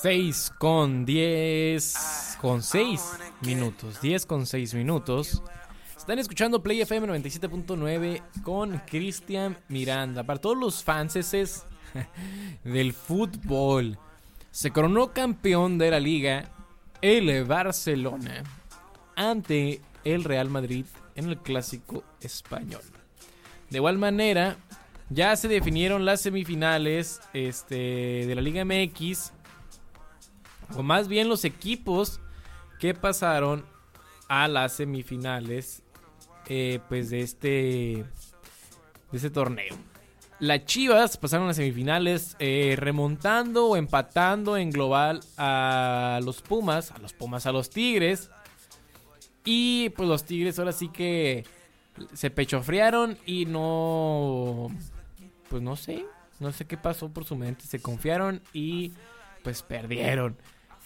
6 con 10 con 6 minutos. 10 con 6 minutos. Están escuchando Play FM 97.9 con Cristian Miranda. Para todos los fanses del fútbol, se coronó campeón de la liga el Barcelona ante el Real Madrid en el Clásico Español. De igual manera, ya se definieron las semifinales de la Liga MX, o más bien los equipos que pasaron a las semifinales pues de este torneo. Las Chivas pasaron a las semifinales remontando o empatando en global a los Pumas, a los Tigres. Y pues los Tigres ahora sí que se pechofriaron y no sé qué pasó por su mente. Se confiaron y pues perdieron.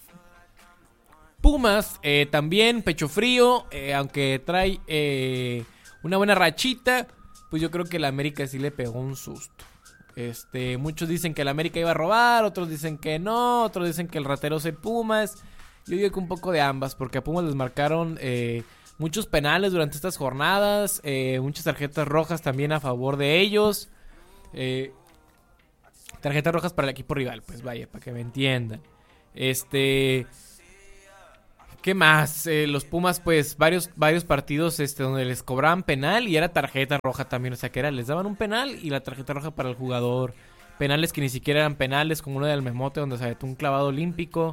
Pumas también pecho frío, aunque trae una buena rachita, pues yo creo que el América sí le pegó un susto. Muchos dicen que el América iba a robar, otros dicen que no, otros dicen que el ratero es el Pumas. Yo digo que un poco de ambas, porque a Pumas les marcaron muchos penales durante estas jornadas, muchas tarjetas rojas también a favor de ellos. Tarjetas rojas para el equipo rival, pues vaya, para que me entiendan. ¿Qué más? Los Pumas, pues, varios partidos donde les cobraban penal y era tarjeta roja también. O sea, que les daban un penal y la tarjeta roja para el jugador. Penales que ni siquiera eran penales, como uno del Memote, donde se aventó un clavado olímpico.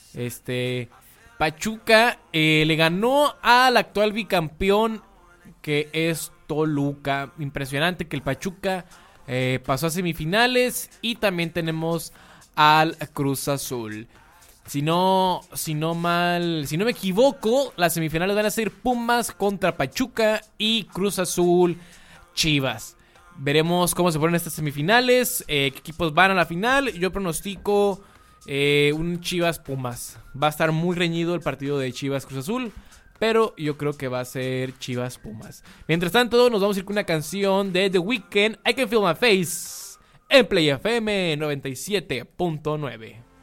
Pachuca le ganó al actual bicampeón, que es Toluca. Impresionante que el Pachuca pasó a semifinales. Y también tenemos al Cruz Azul. Si no me equivoco, las semifinales van a ser Pumas contra Pachuca y Cruz Azul Chivas. Veremos cómo se ponen estas semifinales, qué equipos van a la final. Yo pronostico un Chivas Pumas. Va a estar muy reñido el partido de Chivas Cruz Azul, pero yo creo que va a ser Chivas Pumas. Mientras tanto, nos vamos a ir con una canción de The Weeknd, I Can Feel My Face, en Play FM 97.9.